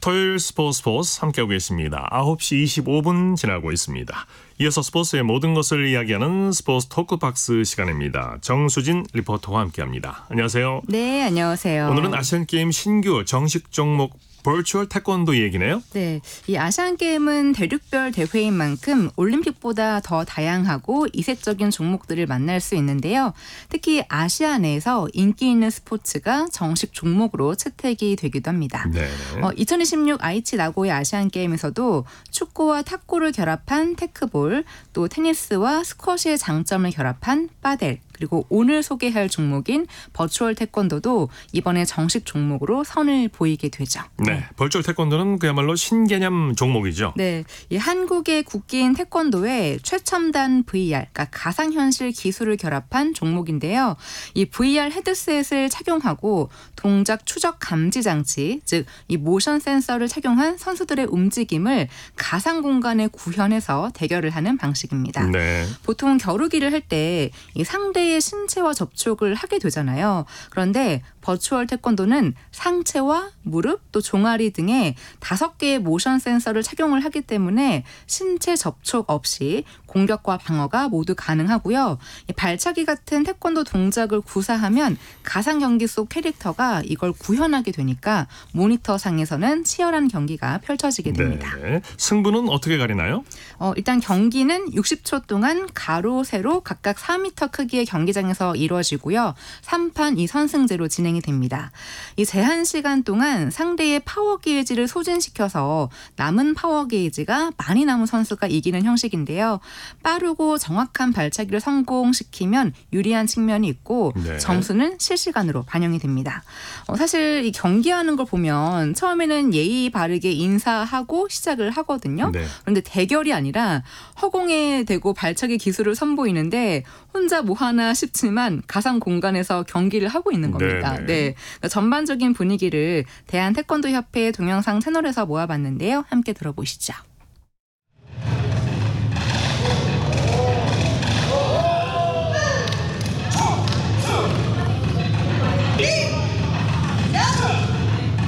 토요일 스포츠 함께하고 계십니다. 9시 25분 지나고 있습니다. 이어서 스포츠의 모든 것을 이야기하는 스포츠 토크박스 시간입니다. 정수진 리포터와 함께합니다. 안녕하세요. 네, 안녕하세요. 오늘은 아시안게임 신규 정식 종목 버추얼 태권도 얘기네요. 네, 이 아시안게임은 대륙별 대회인 만큼 올림픽보다 더 다양하고 이색적인 종목들을 만날 수 있는데요. 특히 아시아 내에서 인기 있는 스포츠가 정식 종목으로 채택이 되기도 합니다. 네. 2026 아이치 나고야 아시안게임에서도 축구와 탁구를 결합한 테크볼, 또 테니스와 스쿼시의 장점을 결합한 빠델, 그리고 오늘 소개할 종목인 버추얼 태권도도 이번에 정식 종목으로 선을 보이게 되죠. 네, 버추얼 태권도는 그야말로 신개념 종목이죠. 네, 이 한국의 국기인 태권도에 최첨단 VR, 그러니까 가상현실 기술을 결합한 종목인데요. 이 VR 헤드셋을 착용하고 동작 추적 감지 장치, 즉 이 모션 센서를 착용한 선수들의 움직임을 가상 공간에 구현해서 대결을 하는 방식입니다. 네. 보통 겨루기를 할 때 이 상대의 신체와 접촉을 하게 되잖아요. 그런데 버추얼 태권도는 상체와 무릎 또 종아리 등에 5개의 모션 센서를 착용을 하기 때문에 신체 접촉 없이 공격과 방어가 모두 가능하고요. 발차기 같은 태권도 동작을 구사하면 가상 경기 속 캐릭터가 이걸 구현하게 되니까 모니터상에서는 치열한 경기가 펼쳐지게 됩니다. 네. 승부는 어떻게 가리나요? 일단 경기는 60초 동안 가로, 세로 각각 4m 크기의 경기장에서 이루어지고요. 3판 2선승제로 진행이 됩니다. 이 제한 시간 동안 상대의 파워 게이지를 소진시켜서 남은 파워 게이지가 많이 남은 선수가 이기는 형식인데요. 빠르고 정확한 발차기를 성공시키면 유리한 측면이 있고 네. 점수는 실시간으로 반영이 됩니다. 사실 이 경기하는 걸 보면 처음에는 예의 바르게 인사하고 시작을 하거든요. 네. 그런데 대결이 아니라 허공에 대고 발차기 기술을 선보이는데 혼자 뭐 하나 싶지만 가상 공간에서 경기를 하고 있는 겁니다. 네. 그러니까 전반적인 분위기를 대한태권도협회 동영상 채널에서 모아봤는데요. 함께 들어보시죠.